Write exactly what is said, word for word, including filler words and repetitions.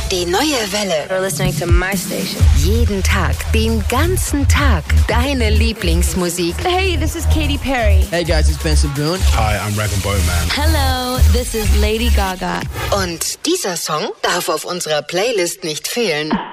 Die neue Welle. You're listening to my station. Jeden Tag, den ganzen Tag, deine Lieblingsmusik. Hey, this is Katy Perry. Hey guys, it's Benson Boone. Hi, I'm Rag and Bone Man. Hello, this is Lady Gaga. Und dieser Song darf auf unserer Playlist nicht fehlen.